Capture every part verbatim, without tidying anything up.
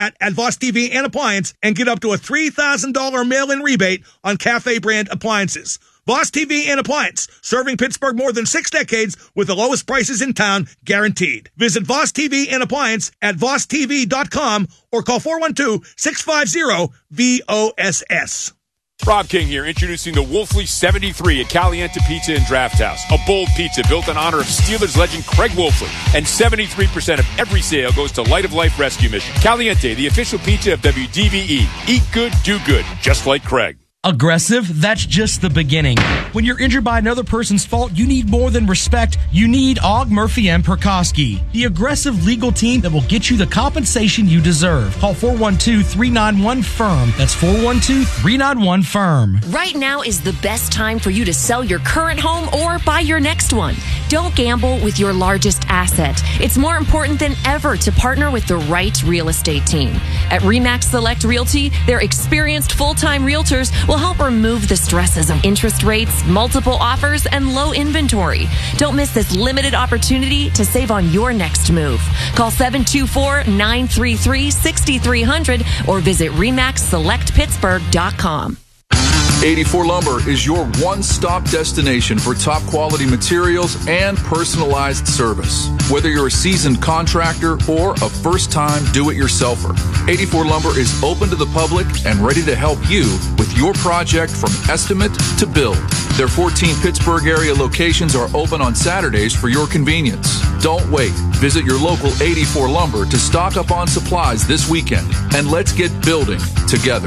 at, at Voss T V and Appliance and get up to a three thousand dollars mail-in rebate on Cafe brand appliances. Voss T V and Appliance, serving Pittsburgh more than six decades with the lowest prices in town, guaranteed. Visit Voss T V and Appliance at voss t v dot com or call four one two, six five zero, V O S S. Rob King here, introducing the Wolfley seventy-three at Caliente Pizza and Draft House. A bold pizza built in honor of Steelers legend Craig Wolfley. And seventy-three percent of every sale goes to Light of Life Rescue Mission. Caliente, the official pizza of W D V E. Eat good, do good, just like Craig. Aggressive? That's just the beginning. When you're injured by another person's fault, you need more than respect. You need Og, Murphy, and Perkoski, the aggressive legal team that will get you the compensation you deserve. Call four one two, three nine one, F I R M. That's four one two, three nine one, F I R M. Right now is the best time for you to sell your current home or buy your next one. Don't gamble with your largest asset. It's more important than ever to partner with the right real estate team. At RE/MAX Select Realty, their experienced full-time realtors will help remove the stresses of interest rates, multiple offers, and low inventory. Don't miss this limited opportunity to save on your next move. Call seven two four, nine three three, six three zero zero or visit remax select pittsburgh dot com. eighty-four Lumber is your one-stop destination for top-quality materials and personalized service. Whether you're a seasoned contractor or a first-time do-it-yourselfer, eighty-four Lumber is open to the public and ready to help you with your project from estimate to build. Their fourteen Pittsburgh area locations are open on Saturdays for your convenience. Don't wait. Visit your local eighty-four Lumber to stock up on supplies this weekend, and let's get building together.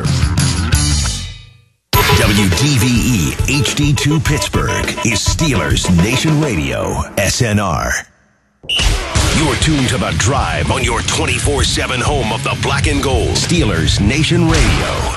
W D V E H D two Pittsburgh is Steelers Nation Radio, S N R. You're tuned to The Drive on your twenty-four seven home of the black and gold. Steelers Nation Radio.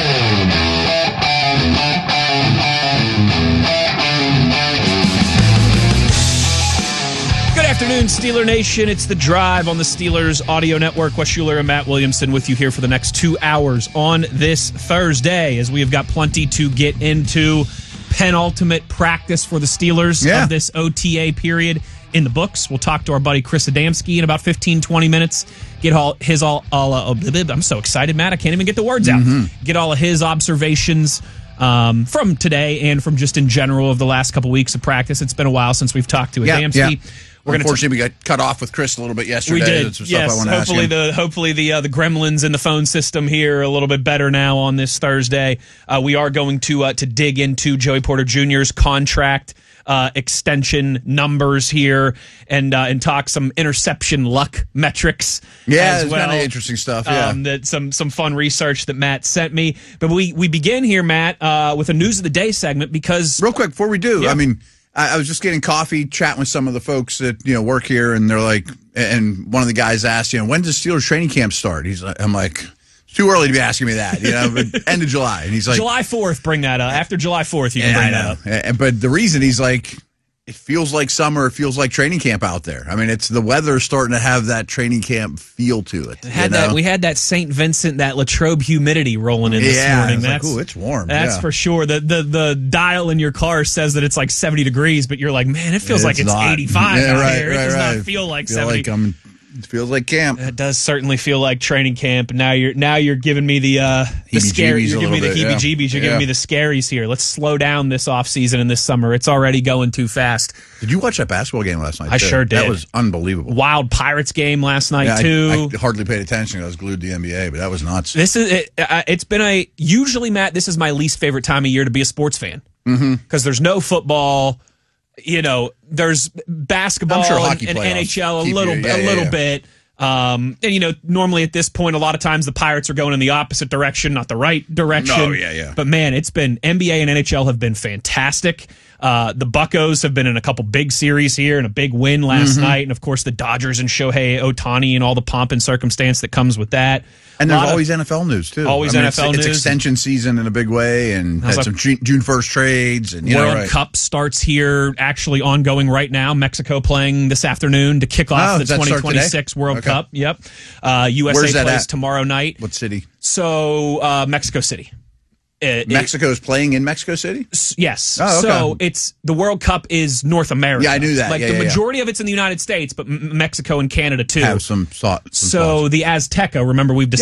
Good afternoon, Steeler Nation. It's The Drive on the Steelers Audio Network. Wes Schuler and Matt Williamson with you here for the next two hours on this Thursday, as we have got plenty to get into. Penultimate practice for the Steelers yeah. of this O T A period in the books. We'll talk to our buddy Chris Adamski in about fifteen, twenty minutes. Get all his all, all uh, I'm so excited, Matt. I can't even get the words out. Mm-hmm. Get all of his observations um, from today and from just in general of the last couple weeks of practice. It's been a while since we've talked to yeah, Adamski. Yeah. We're Unfortunately, t- we got cut off with Chris a little bit yesterday. We did. That's some yes. Stuff I want to hopefully ask him. the hopefully the uh, the gremlins in the phone system here are a little bit better now on this Thursday. Uh, we are going to uh, to dig into Joey Porter Junior's contract uh, extension numbers here and uh, and talk some interception luck metrics. Yeah, as it's well. kind of interesting stuff. Yeah, um, that some some fun research that Matt sent me. But we we begin here, Matt, uh, with a news of the day segment because real quick before we do, yeah. I mean. I was just getting coffee, chatting with some of the folks that you know work here, and they're like, and one of the guys asked, you know, when does Steelers training camp start? He's like, I'm like, it's too early to be asking me that, you know, but end of July, and he's like, July fourth, bring that up. After July fourth, you can yeah, bring that up. But the reason he's like, it feels like summer, it feels like training camp out there. I mean, it's the weather starting to have that training camp feel to it. Had you know? that we had that Saint Vincent, that Latrobe humidity rolling in this yeah, morning. It's That's like, ooh, it's warm. That's yeah. for sure. The, the the dial in your car says that it's like seventy degrees, but you're like, man, it feels It's like it's not. eighty-five yeah, out right, here. It right, does right. not feel like feel seventy. Like I'm, it feels like camp. It does certainly feel like training camp. Now you're now you're giving me the uh, the scary. You're giving me the bit, heebie-jeebies. yeah. You're yeah. giving me the scaries here. Let's slow down this offseason and this summer. It's already going too fast. Did you watch that basketball game last night? I too? sure did. That was unbelievable. Wild Pirates game last night yeah, too. I, I hardly paid attention. I was glued to the N B A, but that was nuts. This is it, uh, it's been a usually Matt. This is my least favorite time of year to be a sports fan because mm-hmm. there's no football. You know, there's basketball sure and, and N H L a little you, yeah, a yeah, little yeah. bit. Um, and you know, normally at this point, a lot of times the Pirates are going in the opposite direction, not the right direction. No, yeah, yeah. But man, it's been N B A and N H L have been fantastic. Uh, the Buccos have been in a couple big series here and a big win last mm-hmm. night, and of course the Dodgers and Shohei Ohtani and all the pomp and circumstance that comes with that. And there's of, always N F L news too. Always I mean, N F L it's, news. It's extension season in a big way, and had like, some June first trades. And you World know, right. Cup starts here, actually ongoing right now. Mexico playing this afternoon to kick off oh, the twenty twenty-six World okay. Cup. Yep, uh, U S A Where's that plays at? tomorrow night. What city? So uh, Mexico City. It, Mexico's it, playing in Mexico City? Yes. Oh, okay. So it's the World Cup is North America. Yeah, I knew that. Like yeah, the yeah, majority yeah. of it's in the United States, but M- Mexico and Canada too. Have some thought. Some so thoughts. the Azteca, remember we've